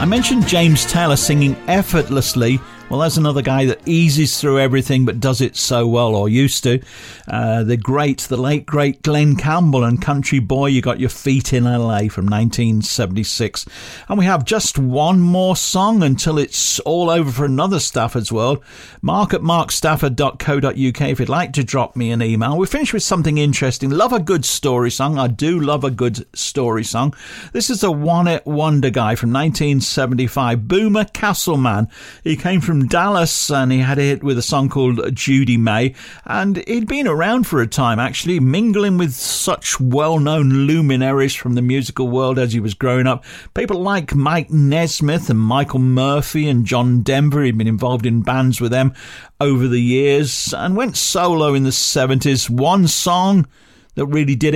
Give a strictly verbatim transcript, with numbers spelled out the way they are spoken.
I mentioned James Taylor singing effortlessly. Well, there's another guy that eases through everything but does it so well, or used to. Uh, the great, the late, great Glenn Campbell and Country Boy, You Got Your Feet in L A from nineteen seventy-six. And we have just one more song until it's all over for another Stafford's World. Mark at mark stafford dot co dot uk if you'd like to drop me an email. We finish with something interesting. Love a good story song. I do love a good story song. This is a one-hit wonder guy from nineteen seventy-five, Boomer Castleman. He came from Dallas and he had a hit with a song called Judy May, and he'd been around for a time actually, mingling with such well-known luminaries from the musical world as he was growing up. People like Mike Nesmith and Michael Murphy and John Denver. He'd been involved in bands with them over the years and went solo in the seventies. One song that really did it